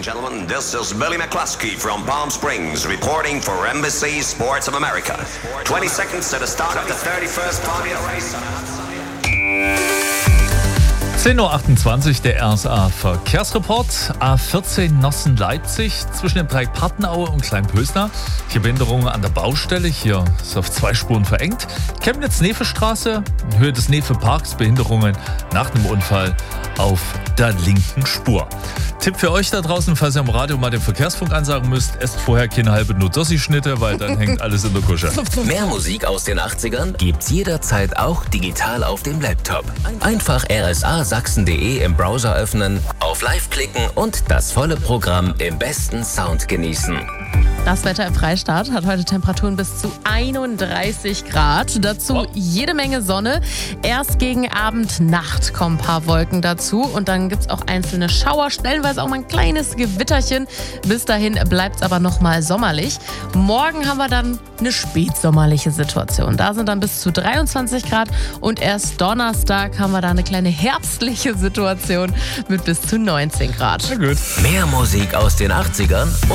and gentlemen, this is Billy McCluskey from Palm Springs reporting for Embassy Sports of America. 20 seconds to the start of the 31st Formula Race. 10.28 Uhr, der RSA Verkehrsreport. A14 Nossen-Leipzig zwischen dem Dreieck Partnenaue und Kleinpösner. Hier Behinderungen an der Baustelle. Hier ist auf 2 Spuren verengt. Chemnitz-Nefe-Straße, in Höhe des Nefe-Parks, Behinderungen nach dem Unfall auf der linken Spur. Tipp für euch da draußen, falls ihr am Radio mal den Verkehrsfunk ansagen müsst, esst vorher keine halbe Nudossi-Schnitte, weil dann hängt alles in der Kusche. Mehr Musik aus den 80ern gibt's jederzeit auch digital auf dem Laptop. Einfach rsasachsen.de im Browser öffnen, auf Live klicken und das volle Programm im besten Sound genießen. Das Wetter im Freistaat hat heute Temperaturen bis zu 31 Grad. Dazu jede Menge Sonne. Erst gegen Abend, Nacht kommen ein paar Wolken dazu. Und dann gibt es auch einzelne Schauer, stellenweise auch mal ein kleines Gewitterchen. Bis dahin bleibt es aber noch mal sommerlich. Morgen haben wir dann eine spätsommerliche Situation. Da sind dann bis zu 23 Grad. Und erst Donnerstag haben wir da eine kleine herbstliche Situation mit bis zu 19 Grad. Na gut. Mehr Musik aus den 80ern